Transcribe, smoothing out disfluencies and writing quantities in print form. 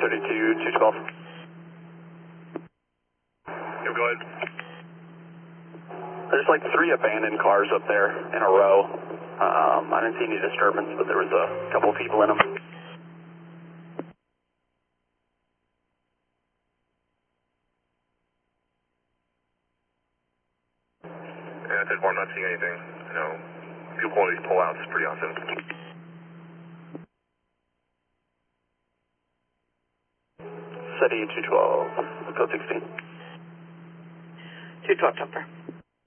32, 212. Yeah, go ahead. There's like 3 abandoned cars up there in a row. I didn't see any disturbance, but there was a couple people in them. Yeah, 10-4, I'm not seeing anything. You know, fuel quality pullouts is pretty awesome. City 212, code 16. 212 jumper.